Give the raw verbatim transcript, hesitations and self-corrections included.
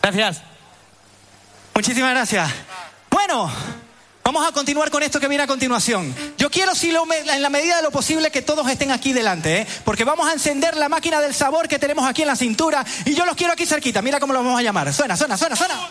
Gracias. Muchísimas gracias. Bueno, vamos a continuar con esto que viene a continuación. Yo quiero, si lo, en la medida de lo posible, que todos estén aquí delante, ¿eh? Porque vamos a encender la máquina del sabor que tenemos aquí en la cintura y yo los quiero aquí cerquita. Mira cómo lo vamos a llamar. Suena, suena, suena, suena.